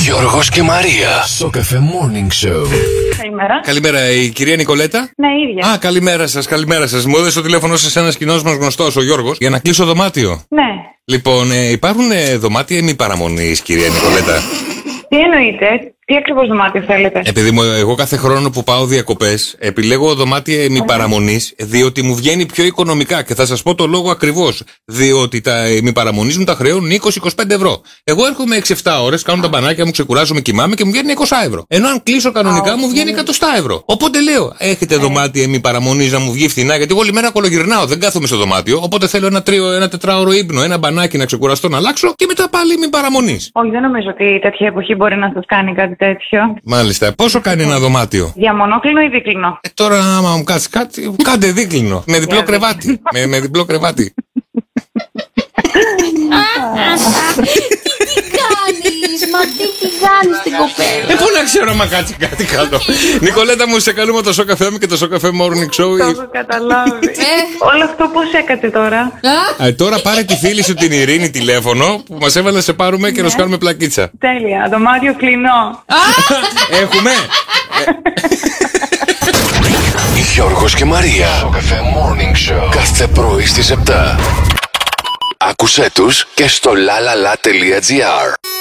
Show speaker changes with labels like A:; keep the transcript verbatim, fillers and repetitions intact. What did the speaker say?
A: Γιώργος και Μαρία. Σοκαφέ Morning Show.
B: Καλημέρα.
C: Καλημέρα, η κυρία Νικολέτα.
B: Ναι, ίδια.
C: Α, καλημέρα σας, καλημέρα σας. Μου έδωσε το τηλέφωνο σας ένας κοινός μας γνωστός, ο Γιώργος, για να κλείσω δωμάτιο.
B: Ναι.
C: Λοιπόν, ε, υπάρχουν ε, δωμάτια ημιπαραμονής, κυρία Νικολέτα?
B: Τι εννοείτε, τι ακριβώς δωμάτιο θέλετε?
C: Επειδή μου, εγώ κάθε χρόνο που πάω διακοπές επιλέγω δωμάτια ημιπαραμονής, διότι μου βγαίνει πιο οικονομικά. Και θα σας πω το λόγο ακριβώς. Διότι τα ημιπαραμονής μου τα χρεώνουν είκοσι με είκοσι πέντε ευρώ. Εγώ έρχομαι έξι εφτά ώρες, κάνω τα μπανάκια μου, ξεκουράζομαι, κοιμάμαι και μου βγαίνει είκοσι ευρώ. Ενώ αν κλείσω κανονικά μου βγαίνει εκατό ευρώ. Οπότε λέω, έχετε δωμάτια ημιπαραμονής να μου βγει φθηνά? Γιατί εγώ όλη μέρα κολογυρνάω, δεν κάθομαι στο δωμάτιο. Οπότε θέλω ένα, τρίο, ένα τετράωρο ύπνο, ένα μπανάκι να ξεκουραστώ, να αλλάξω και μετά πάλι ημιπαραμονής.
B: Όχι, δεν νομίζω ότι τέτοια εποχή μπορεί να σας κάνει κάτι τέτοιο.
C: Μάλιστα. Πόσο κάνει ένα δωμάτιο?
B: Διαμονόκλινο ή δίκλινο?
C: Ε, τώρα, άμα μου κάτσει κάτι, κάντε δίκλινο. Με διπλό κρεβάτι. με, με διπλό κρεβάτι.
D: Τι κάνεις, μα τι τι κάνεις την κοπέλα?
C: Ε, πού να ξέρω άμα κάτσει κάτι καλό. Νικολέτα μου, σε καλούμε το Σοκαφέ μου και το Σοκαφέ Morning Show.
B: Το έχω καταλάβει. Όλο αυτό πώς έκατε τώρα?
C: Ε, τώρα πάρε τη φίλη σου την Ειρήνη τηλέφωνο που μας έβαλε να σε πάρουμε και να σου κάνουμε πλακίτσα.
B: Τέλεια, δωμάτιο κλεινό.
C: Έχουμε.
A: Γιώργος και Μαρία. Σοκαφέ Morning Show. Κάθε πρωί στις επτά. Άκουσέ τους και στο lalala.gr.